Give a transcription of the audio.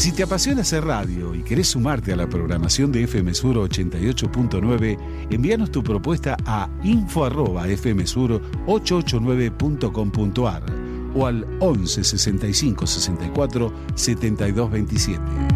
Si te apasiona hacer radio y querés sumarte a la programación de FM Sur 88.9, envíanos tu propuesta a info@fmsur889.com.ar o al 11 65 64 72 27.